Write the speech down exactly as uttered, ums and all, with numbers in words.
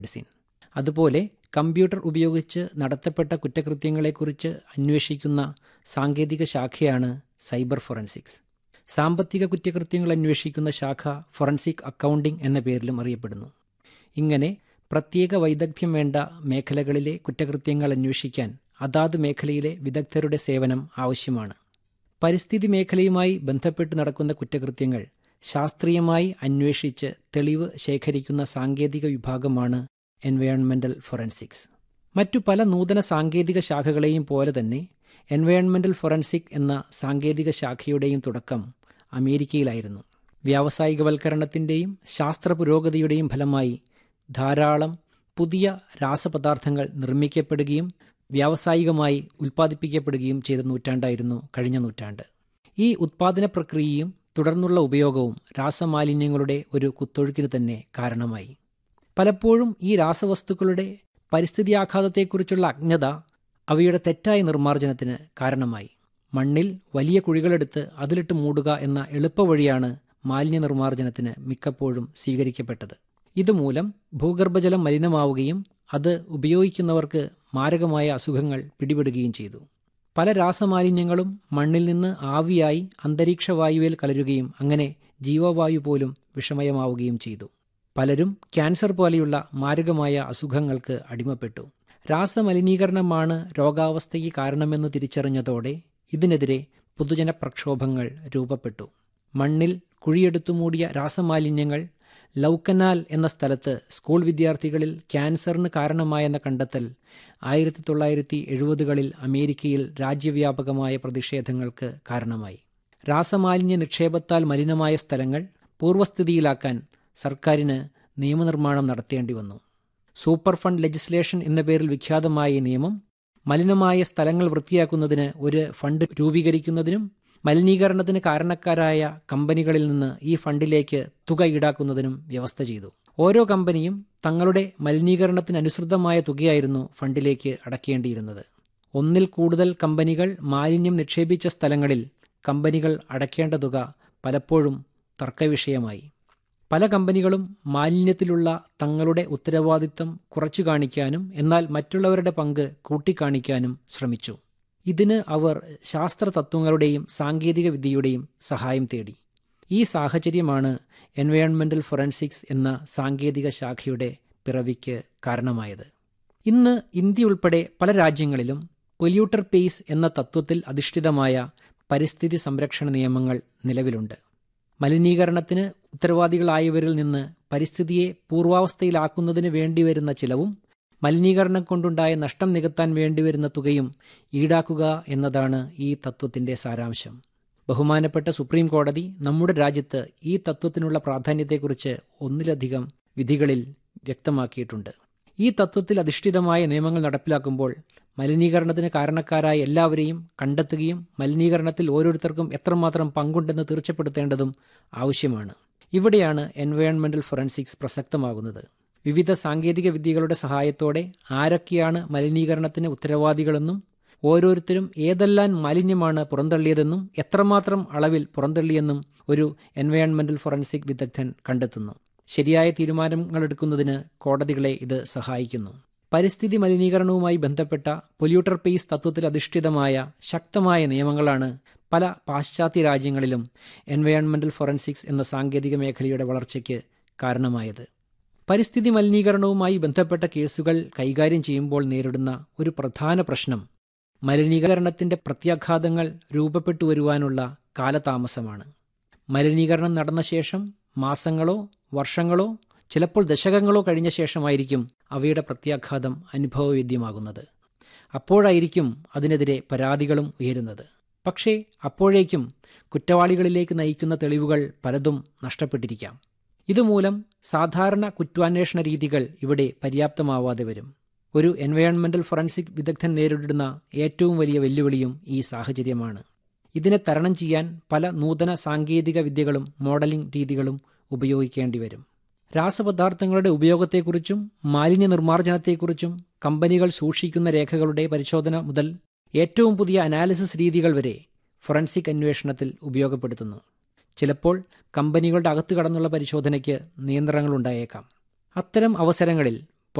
Medicine. അതുപോലെ computer ഉപയോഗിച്ച് നടത്തപ്പെട്ട കുറ്റകൃത്യങ്ങളെക്കുറിച്ച് അന്വേഷിക്കുന്ന സാങ്കേതിക ശാഖയാണ് സൈബർ ഫോറൻസിക്സ്. സാമ്പത്തിക കുറ്റകൃത്യങ്ങൾ അന്വേഷിക്കുന്ന ശാഖ ഫോറൻസിക് അക്കൗണ്ടിംഗ് എന്ന പേരിലും അറിയപ്പെടുന്നു. ഇങ്ങനെ പ്രത്യേക വൈദഗ്ധ്യം വേണ്ട മേഖലകളിലെ കുറ്റകൃത്യങ്ങൾ അന്വേഷിക്കാൻ അതാത് മേഖലയിലെ വിദഗ്ധരുടെ സേവനം ആവശ്യമാണ്. പരിസ്ഥിതി മേഖലയുമായി ബന്ധപ്പെട്ട് നടക്കുന്ന കുറ്റകൃത്യങ്ങൾ ശാസ്ത്രീയമായി അന്വേഷിച്ച് തെളിവ് ശേഖരിക്കുന്ന സാങ്കേതിക വിഭാഗമാണ് എൻവയോൺമെന്റൽ ഫോറൻസിക്സ്. മറ്റു പല നൂതന സാങ്കേതിക ശാഖകളെയും പോലെ തന്നെ എൻവയോൺമെന്റൽ ഫോറൻസിക് എന്ന സാങ്കേതിക ശാഖയുടെയും തുടക്കം അമേരിക്കയിലായിരുന്നു. വ്യാവസായികവൽക്കരണത്തിൻ്റെയും ശാസ്ത്ര പുരോഗതിയുടെയും ഫലമായി ധാരാളം പുതിയ രാസപദാർത്ഥങ്ങൾ നിർമ്മിക്കപ്പെടുകയും വ്യാവസായികമായി ഉൽപ്പാദിപ്പിക്കപ്പെടുകയും ചെയ്ത നൂറ്റാണ്ടായിരുന്നു കഴിഞ്ഞ നൂറ്റാണ്ട്. ഈ ഉത്പാദന പ്രക്രിയയും തുടർന്നുള്ള ഉപയോഗവും രാസമാലിന്യങ്ങളുടെ ഒരു കുത്തൊഴുക്കിന് തന്നെ കാരണമായി. പലപ്പോഴും ഈ രാസവസ്തുക്കളുടെ പരിസ്ഥിതിയാഘാതത്തെക്കുറിച്ചുള്ള അജ്ഞത അവയുടെ തെറ്റായ നിർമ്മാർജ്ജനത്തിന് കാരണമായി. മണ്ണിൽ വലിയ കുഴികളെടുത്ത് അതിലിട്ട് മൂടുക എന്ന എളുപ്പവഴിയാണ് മാലിന്യ നിർമ്മാർജ്ജനത്തിന് മിക്കപ്പോഴും സ്വീകരിക്കപ്പെട്ടത്. ഇതുമൂലം ഭൂഗർഭജലം മലിനമാവുകയും അത് ഉപയോഗിക്കുന്നവർക്ക് മാരകമായ അസുഖങ്ങൾ പിടിപെടുകയും ചെയ്തു. പല രാസമാലിന്യങ്ങളും മണ്ണിൽ നിന്ന് ആവിയായി അന്തരീക്ഷവായുവിൽ കലരുകയും അങ്ങനെ ജീവവായു പോലും വിഷമയമാവുകയും ചെയ്തു. പലരും ക്യാൻസർ പോലെയുള്ള മാരകമായ അസുഖങ്ങൾക്ക് അടിമപ്പെട്ടു. രാസമലിനീകരണമാണ് രോഗാവസ്ഥയ്ക്ക് കാരണമെന്ന് തിരിച്ചറിഞ്ഞതോടെ ഇതിനെതിരെ പൊതുജന പ്രക്ഷോഭങ്ങൾ രൂപപ്പെട്ടു. മണ്ണിൽ കുഴിയെടുത്തു മൂടിയ രാസമാലിന്യങ്ങൾ ലൗക്കനാൽ എന്ന സ്ഥലത്ത് സ്കൂൾ വിദ്യാർത്ഥികളിൽ ക്യാൻസറിന് കാരണമായെന്ന കണ്ടെത്തൽ ആയിരത്തി തൊള്ളായിരത്തി എഴുപതുകളിൽ അമേരിക്കയിൽ രാജ്യവ്യാപകമായ പ്രതിഷേധങ്ങൾക്ക് കാരണമായി. രാസമാലിന്യ നിക്ഷേപത്താൽ മലിനമായ സ്ഥലങ്ങൾ പൂർവ്വസ്ഥിതിയിലാക്കാൻ സർക്കാരിന് നിയമനിർമ്മാണം നടത്തേണ്ടി വന്നു. സൂപ്പർ ഫണ്ട് ലെജിസ്ലേഷൻ എന്ന പേരിൽ വിഖ്യാതമായ ഈ നിയമം മലിനമായ സ്ഥലങ്ങൾ വൃത്തിയാക്കുന്നതിന് ഒരു ഫണ്ട് രൂപീകരിക്കുന്നതിനും മലിനീകരണത്തിന് കാരണക്കാരായ കമ്പനികളിൽ നിന്ന് ഈ ഫണ്ടിലേക്ക് തുക ഈടാക്കുന്നതിനും വ്യവസ്ഥ ചെയ്തു. ഓരോ കമ്പനിയും തങ്ങളുടെ മലിനീകരണത്തിനനുസൃതമായ തുകയായിരുന്നു ഫണ്ടിലേക്ക് അടയ്ക്കേണ്ടിയിരുന്നത്. ഒന്നിൽ കൂടുതൽ കമ്പനികൾ മാലിന്യം നിക്ഷേപിച്ച സ്ഥലങ്ങളിൽ കമ്പനികൾ അടയ്ക്കേണ്ട തുക പലപ്പോഴും തർക്കവിഷയമായി. പല കമ്പനികളും മാലിന്യത്തിലുള്ള തങ്ങളുടെ ഉത്തരവാദിത്തം കുറച്ചു കാണിക്കാനും എന്നാൽ മറ്റുള്ളവരുടെ പങ്ക് കൂട്ടിക്കാണിക്കാനും ശ്രമിച്ചു. ഇതിന് അവർ ശാസ്ത്ര തത്വങ്ങളുടെയും സാങ്കേതിക വിദ്യയുടെയും സഹായം തേടി. ഈ സാഹചര്യമാണ് എൻവയോൺമെന്റൽ ഫോറൻസിക്സ് എന്ന സാങ്കേതിക ശാഖയുടെ പിറവിക്ക് കാരണമായത്. ഇന്ന് ഇന്ത്യ ഉൾപ്പെടെ പല രാജ്യങ്ങളിലും പൊല്യൂട്ടർ പേയ്സ് എന്ന തത്വത്തിൽ അധിഷ്ഠിതമായ പരിസ്ഥിതി സംരക്ഷണ നിയമങ്ങൾ നിലവിലുണ്ട്. മലിനീകരണത്തിന് ഉത്തരവാദികളായവരിൽ നിന്ന് പരിസ്ഥിതിയെ പൂർവാവസ്ഥയിലാക്കുന്നതിന് വേണ്ടിവരുന്ന ചിലവും മലിനീകരണം കൊണ്ടുണ്ടായ നഷ്ടം നികത്താൻ വേണ്ടിവരുന്ന തുകയും ഈടാക്കുക എന്നതാണ് ഈ തത്വത്തിൻ്റെ സാരാംശം. ബഹുമാനപ്പെട്ട സുപ്രീം കോടതി നമ്മുടെ രാജ്യത്ത് ഈ തത്വത്തിനുള്ള പ്രാധാന്യത്തെക്കുറിച്ച് ഒന്നിലധികം വിധികളിൽ വ്യക്തമാക്കിയിട്ടുണ്ട്. ഈ തത്വത്തിൽ അധിഷ്ഠിതമായ നിയമങ്ങൾ നടപ്പിലാക്കുമ്പോൾ മലിനീകരണത്തിന് കാരണക്കാരായ എല്ലാവരെയും കണ്ടെത്തുകയും മലിനീകരണത്തിൽ ഓരോരുത്തർക്കും എത്രമാത്രം പങ്കുണ്ടെന്ന് തീർച്ചപ്പെടുത്തേണ്ടതും ആവശ്യമാണ്. ഇവിടെയാണ് എൻവയോൺമെന്റൽ ഫോറൻസിക്സ് പ്രസക്തമാകുന്നത്. വിവിധ സാങ്കേതിക വിദ്യകളുടെ സഹായത്തോടെ ആരൊക്കെയാണ് മലിനീകരണത്തിന് ഉത്തരവാദികളെന്നും ഓരോരുത്തരും ഏതെല്ലാം മാലിന്യമാണ് പുറന്തള്ളിയതെന്നും എത്രമാത്രം അളവിൽ പുറന്തള്ളിയെന്നും ഒരു എൻവയോൺമെന്റൽ ഫോറൻസിക് വിദഗ്ധൻ കണ്ടെത്തുന്നു. ശരിയായ തീരുമാനങ്ങളെടുക്കുന്നതിന് കോടതികളെ ഇത് സഹായിക്കുന്നു. പരിസ്ഥിതി മലിനീകരണവുമായി ബന്ധപ്പെട്ട പൊല്യൂട്ടർ പേയ്സ് തത്വത്തിൽ അധിഷ്ഠിതമായ ശക്തമായ നിയമങ്ങളാണ് പല പാശ്ചാത്യ രാജ്യങ്ങളിലും എൻവയോൺമെന്റൽ ഫോറൻസിക്സ് എന്ന സാങ്കേതിക മേഖലയുടെ വളർച്ചയ്ക്ക് കാരണമായത്. പരിസ്ഥിതി മലിനീകരണവുമായി ബന്ധപ്പെട്ട കേസുകൾ കൈകാര്യം ചെയ്യുമ്പോൾ നേരിടുന്ന ഒരു പ്രധാന പ്രശ്നം മലിനീകരണത്തിൻ്റെ പ്രത്യാഘാതങ്ങൾ രൂപപ്പെട്ടു വരുവാനുള്ള കാലതാമസമാണ്. മലിനീകരണം നടന്ന ശേഷം മാസങ്ങളോ വർഷങ്ങളോ ചിലപ്പോൾ ദശകങ്ങളോ കഴിഞ്ഞ ശേഷമായിരിക്കും അവയുടെ പ്രത്യാഘാതം അനുഭവവേദ്യമാകുന്നത്. അപ്പോഴായിരിക്കും അതിനെതിരെ പരാതികളും ഉയരുന്നത്. പക്ഷേ അപ്പോഴേക്കും കുറ്റവാളികളിലേക്ക് നയിക്കുന്ന തെളിവുകൾ പലതും നഷ്ടപ്പെട്ടിരിക്കാം. ഇതുമൂലം സാധാരണ കുറ്റാന്വേഷണ രീതികൾ ഇവിടെ പര്യാപ്തമാവാതെ വരും. ഒരു എൻവയോൺമെന്റൽ ഫോറൻസിക് വിദഗ്ധൻ നേരിടുന്ന ഏറ്റവും വലിയ വെല്ലുവിളിയും ഈ സാഹചര്യമാണ്. ഇതിനെ തരണം ചെയ്യാൻ പല നൂതന സാങ്കേതിക വിദ്യകളും മോഡലിംഗ് രീതികളും ഉപയോഗിക്കേണ്ടി വരും. രാസപദാർത്ഥങ്ങളുടെ ഉപയോഗത്തെക്കുറിച്ചും മാലിന്യ നിർമ്മാർജ്ജനത്തെക്കുറിച്ചും കമ്പനികൾ സൂക്ഷിക്കുന്ന രേഖകളുടെ പരിശോധന മുതൽ ഏറ്റവും പുതിയ അനാലിസിസ് രീതികൾ വരെ ഫോറൻസിക് അന്വേഷണത്തിൽ ഉപയോഗപ്പെടുത്തുന്നു. ചിലപ്പോൾ കമ്പനികളുടെ അകത്തു കടന്നുള്ള പരിശോധനയ്ക്ക് നിയന്ത്രണങ്ങളുണ്ടായേക്കാം. അത്തരം അവസരങ്ങളിൽ